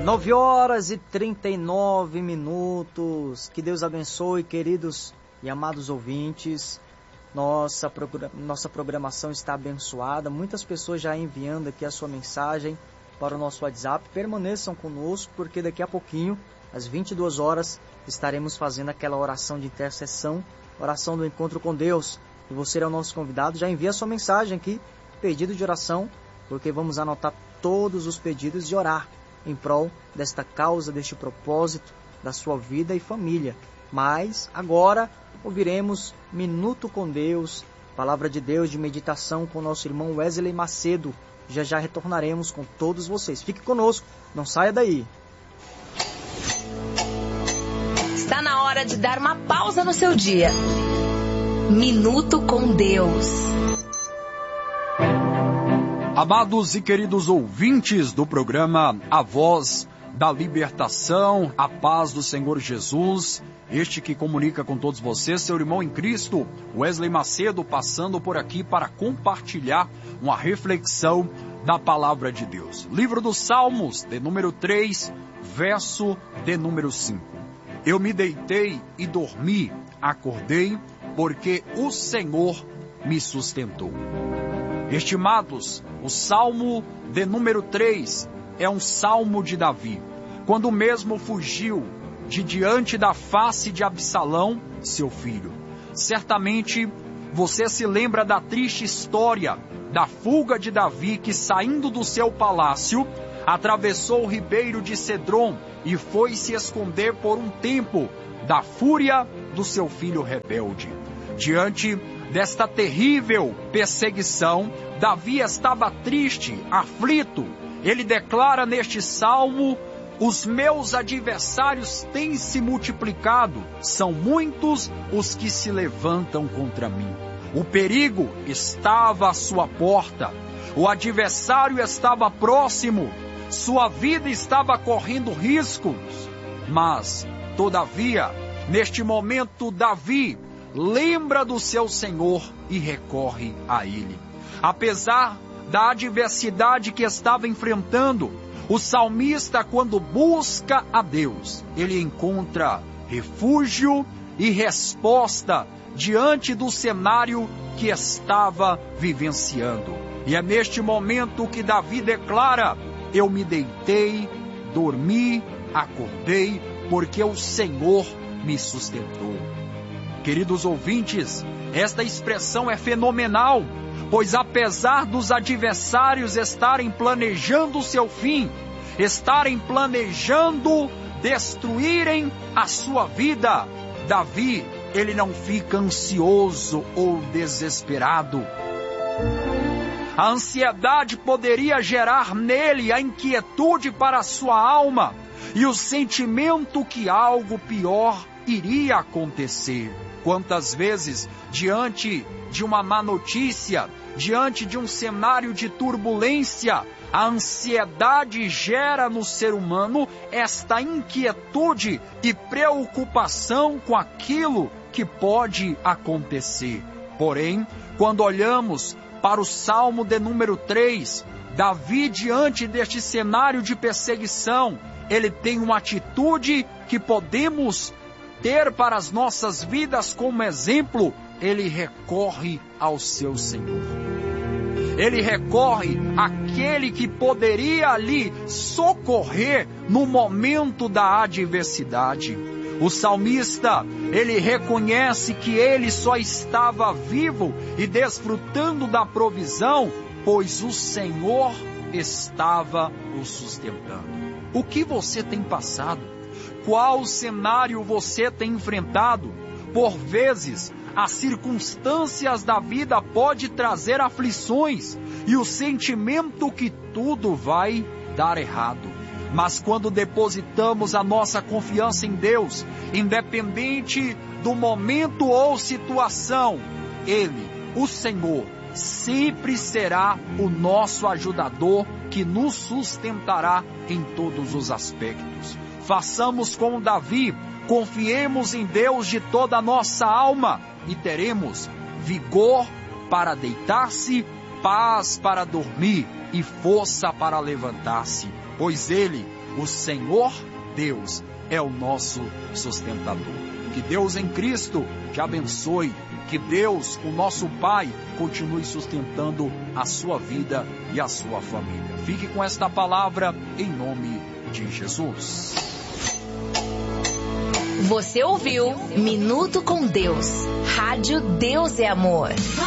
9h39. Que Deus abençoe, queridos e amados ouvintes. Nossa programação está abençoada. Muitas pessoas já enviando aqui a sua mensagem para o nosso WhatsApp. Permaneçam conosco, porque daqui a pouquinho, às 22 horas, estaremos fazendo aquela oração de intercessão, oração do encontro com Deus. E você é o nosso convidado. Já envia a sua mensagem aqui, pedido de oração, porque vamos anotar todos os pedidos e orar em prol desta causa, deste propósito, da sua vida e família. Mas agora ouviremos Minuto com Deus, Palavra de Deus de meditação com nosso irmão Wesley Macedo. Já retornaremos com todos vocês. Fique conosco, não saia daí. Está na hora de dar uma pausa no seu dia. Minuto com Deus. Amados e queridos ouvintes do programa A Voz da Libertação, a paz do Senhor Jesus, este que comunica com todos vocês, seu irmão em Cristo, Wesley Macedo, passando por aqui para compartilhar uma reflexão da Palavra de Deus. Livro dos Salmos, de número 3, verso de número 5. Eu me deitei e dormi, acordei, porque o Senhor me sustentou. Estimados, o Salmo de número 3 é um salmo de Davi, quando mesmo fugiu de diante da face de Absalão, seu filho. Certamente você se lembra da triste história da fuga de Davi, que saindo do seu palácio, atravessou o ribeiro de Cedron e foi se esconder por um tempo da fúria do seu filho rebelde. Diante desta terrível perseguição, Davi estava triste, aflito. Ele declara neste salmo: os meus adversários têm se multiplicado, são muitos os que se levantam contra mim. O perigo estava à sua porta, o adversário estava próximo, sua vida estava correndo riscos. Mas, todavia, neste momento, Davi lembra do seu Senhor e recorre a Ele. Apesar da adversidade que estava enfrentando, o salmista, quando busca a Deus, ele encontra refúgio e resposta diante do cenário que estava vivenciando. E é neste momento que Davi declara: eu me deitei, dormi, acordei, porque o Senhor me sustentou. Queridos ouvintes, esta expressão é fenomenal, pois apesar dos adversários estarem planejando o seu fim, estarem planejando destruírem a sua vida, Davi, ele não fica ansioso ou desesperado. A ansiedade poderia gerar nele a inquietude para a sua alma e o sentimento que algo pior iria acontecer. Quantas vezes, diante de uma má notícia, diante de um cenário de turbulência, a ansiedade gera no ser humano esta inquietude e preocupação com aquilo que pode acontecer. Porém, quando olhamos para o Salmo de número 3, Davi, diante deste cenário de perseguição, ele tem uma atitude que podemos ter para as nossas vidas como exemplo. Ele recorre ao seu Senhor. Ele recorre àquele que poderia ali socorrer no momento da adversidade. O salmista, ele reconhece que ele só estava vivo e desfrutando da provisão, pois o Senhor estava o sustentando. O que você tem passado? Qual cenário você tem enfrentado? Por vezes, as circunstâncias da vida podem trazer aflições e o sentimento que tudo vai dar errado. Mas quando depositamos a nossa confiança em Deus, independente do momento ou situação, Ele, o Senhor, sempre será o nosso ajudador que nos sustentará em todos os aspectos. Façamos como Davi, confiemos em Deus de toda a nossa alma e teremos vigor para deitar-se, paz para dormir e força para levantar-se, pois Ele O Senhor Deus é o nosso sustentador. Que Deus em Cristo te abençoe. Que Deus, o nosso Pai, continue sustentando a sua vida e a sua família. Fique com esta palavra em nome de Jesus. Você ouviu Minuto com Deus. Rádio Deus é Amor.